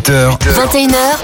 18h, 21h.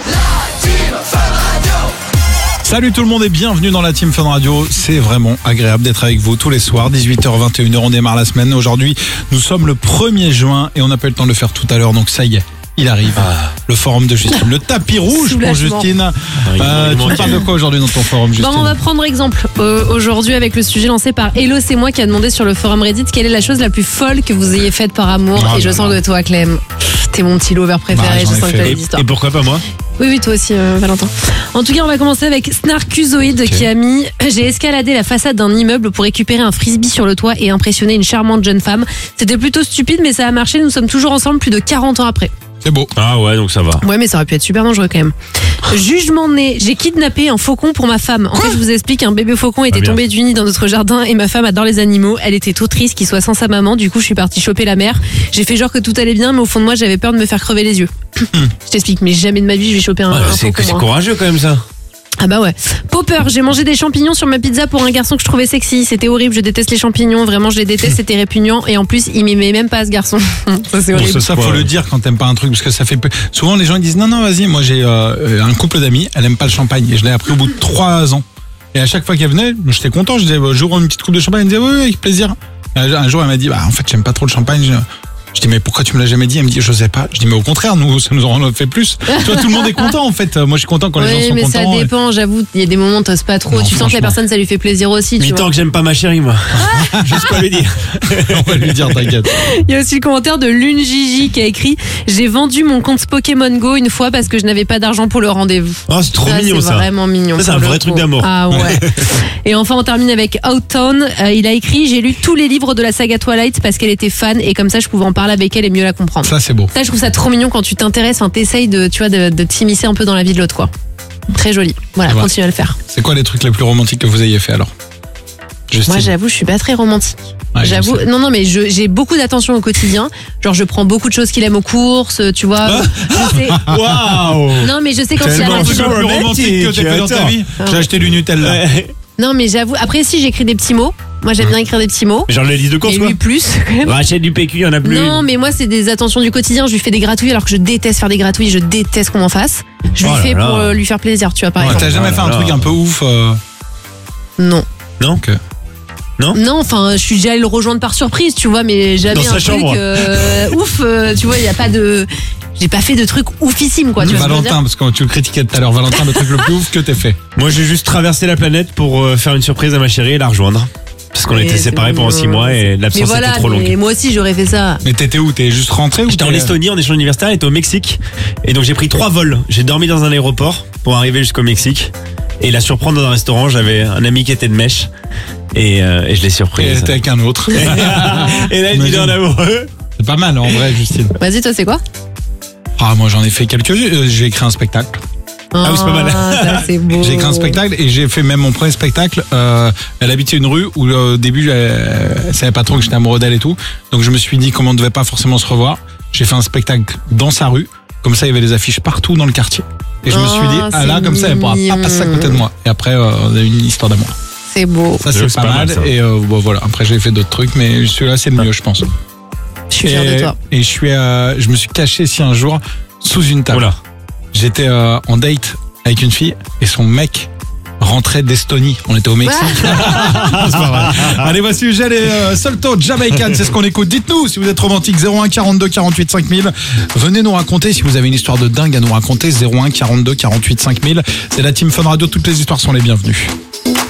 Salut tout le monde et bienvenue dans la Team Fun Radio. C'est vraiment agréable d'être avec vous tous les soirs, 18h, 21h, on démarre la semaine. Aujourd'hui, nous sommes le 1er juin et on n'a pas eu le temps de le faire tout à l'heure, donc ça y est. Il arrive, le forum de Justine, le tapis rouge pour Justine. Tu nous parles de quoi aujourd'hui dans ton forum, Justine? On va prendre exemple aujourd'hui avec le sujet lancé par Hello, c'est moi qui a demandé sur le forum Reddit quelle est la chose la plus folle que vous ayez faite par amour. Et je sens que toi, Clem, t'es mon petit lover préféré, je sens que t'as des histoires. Et pourquoi pas moi? Oui, toi aussi, Valentin. En tout cas, on va commencer avec Snarkuzoid qui a mis « J'ai escaladé la façade d'un immeuble pour récupérer un frisbee sur le toit et impressionner une charmante jeune femme. C'était plutôt stupide, mais ça a marché. Nous sommes toujours ensemble plus de 40 ans après. » C'est beau. Ah ouais, donc ça va. Ouais, mais ça aurait pu être super dangereux quand même. Jugement né, j'ai kidnappé un faucon pour ma femme. En fait, je vous explique, un bébé faucon était tombé du nid dans notre jardin et ma femme adore les animaux. Elle était trop triste qu'il soit sans sa maman. Du coup, je suis partie choper la mère. J'ai fait genre que tout allait bien, mais au fond de moi, j'avais peur de me faire crever les yeux. Je t'explique, mais jamais de ma vie, je vais choper un c'est faucon. C'est courageux quand même ça. Ah bah ouais. Popper, j'ai mangé des champignons sur ma pizza pour un garçon que je trouvais sexy. C'était horrible, je déteste les champignons. Vraiment, je les déteste, c'était répugnant. Et en plus, il m'aimait même pas ce garçon. Ça, c'est horrible. Ça, faut le dire quand t'aimes pas un truc, parce que ça fait... Souvent, les gens ils disent, non, vas-y, moi j'ai un couple d'amis, elle aime pas le champagne. Et je l'ai appris au bout de 3 ans. Et à chaque fois qu'elle venait, j'étais content, je disais, j'ouvre une petite coupe de champagne. Elle me disait, oui, avec plaisir. Et un jour, elle m'a dit, en fait, j'aime pas trop le champagne. Je dis, mais pourquoi tu me l'as jamais dit? Elle me dit, je sais pas. Je dis, mais au contraire, ça nous en fait plus. Toi, tout le monde est content, en fait. Moi, je suis content quand les gens sont contents. Oui, mais ça dépend, j'avoue. Il y a des moments où t'oses pas trop. Non, tu sens que la personne, ça lui fait plaisir aussi. Mais tant que j'aime pas ma chérie, moi. Juste pas lui dire. On va lui dire, t'inquiète. Il y a aussi le commentaire de Lune Gigi qui a écrit « J'ai vendu mon compte Pokémon Go une fois parce que je n'avais pas d'argent pour le rendez-vous. » Oh, c'est trop mignon ça. C'est vraiment mignon. Ça, c'est un vrai truc d'amour. Ah ouais. Et enfin, on termine avec Outtown. Il a écrit « J'ai lu tous les livres de la saga Twilight parce qu'elle était fan et comme ça, je pouvais en parler avec elle et mieux la comprendre. » Ça, c'est beau. Ça, je trouve ça trop mignon quand tu t'intéresses, t'essayes de t'immiscer un peu dans la vie de l'autre, quoi. Très joli. Voilà, continue à le faire. C'est quoi les trucs les plus romantiques que vous ayez fait alors, Justine? Moi, j'avoue, je suis pas très romantique. Ouais, j'avoue, non, mais j'ai beaucoup d'attention au quotidien. Genre, je prends beaucoup de choses qu'il aime aux courses, tu vois. Je sais. Waouh. Non, mais je sais quand il y a Tellement la le plus romantique que t'as fait dans ta vie. J'ai acheté du Nutella. Non, mais j'avoue, après, si j'écris des petits mots. Moi, j'aime bien écrire des petits mots. Genre les listes de courses, et quoi. lui plus, quand même. Achète du PQ, il y en a plus. Non, mais moi, c'est des attentions du quotidien. Je lui fais des gratouilles alors que je déteste faire des gratouilles. Je déteste qu'on m'en fasse. Je lui fais pour lui faire plaisir, tu vois, par exemple. T'as jamais fait un truc un peu ouf Non. Non. Non, enfin, je suis déjà allée le rejoindre par surprise, tu vois, mais jamais dans un sa truc chambre. ouf, tu vois, il y a pas de... J'ai pas fait de truc oufissime, quoi. Tu vois Valentin, parce que tu le critiquais tout à l'heure, Valentin, le truc le plus ouf que t'aies fait. Moi, j'ai juste traversé la planète pour faire une surprise à ma chérie et la rejoindre. Parce qu'on était séparés pendant 6 mois et l'absence était trop longue. Mais moi aussi, j'aurais fait ça. Mais t'étais où? T'es juste rentré ou J'étais en Estonie en échange universitaire, elle était au Mexique. Et donc j'ai pris 3 vols. J'ai dormi dans un aéroport pour arriver jusqu'au Mexique. Et la surprendre dans un restaurant, j'avais un ami qui était de mèche. Et je l'ai surpris. Et t'étais avec un autre. Et là, il dit en amoureux. C'est pas mal en vrai, Justine. Vas-y, toi, c'est quoi? Ah, moi j'en ai fait quelques-unes. J'ai écrit un spectacle. Ah oui, c'est pas mal. Ça, c'est beau. J'ai écrit un spectacle et j'ai fait même mon premier spectacle. Elle habitait une rue où au début elle savait pas trop que j'étais amoureux d'elle et tout. Donc je me suis dit comment on devait pas forcément se revoir. J'ai fait un spectacle dans sa rue. Comme ça il y avait des affiches partout dans le quartier. Et je me suis dit là comme ça elle pourra pas passer à côté de moi. Et après on a eu une histoire d'amour. C'est beau. Ça c'est pas mal. ça. Et voilà. Après j'ai fait d'autres trucs mais celui-là c'est le mieux je pense. Je suis fière de toi. Et je me suis caché si un jour sous une table. Voilà. J'étais en date avec une fille et son mec rentrait d'Estonie. On était au Mexique. C'est pas vrai. Allez, voici Ugel et Solto, Jamaican, c'est ce qu'on écoute. Dites-nous si vous êtes romantique, 01 42 48 5000. Venez nous raconter si vous avez une histoire de dingue à nous raconter, 01 42 48 5000. C'est la Team Fun Radio, toutes les histoires sont les bienvenues.